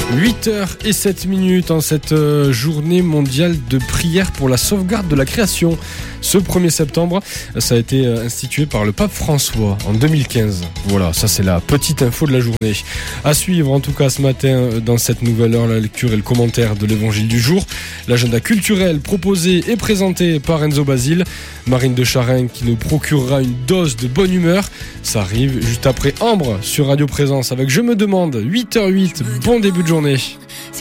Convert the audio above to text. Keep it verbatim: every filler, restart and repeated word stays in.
huit heures zéro sept minutes en cette journée mondiale de prière pour la sauvegarde de la création. Ce premier septembre, ça a été institué par le pape François en deux mille quinze. Voilà, ça c'est la petite info de la journée. À suivre en tout cas ce matin dans cette nouvelle heure, la lecture et le commentaire de l'évangile du jour. L'agenda culturel proposé et présenté par Enzo Basile. Marine de Charengue qui nous procurera une dose de bonne humeur. Ça arrive juste après Ambre sur Radio Présence avec Je me demande, huit heures zéro huit. Bon début de journée.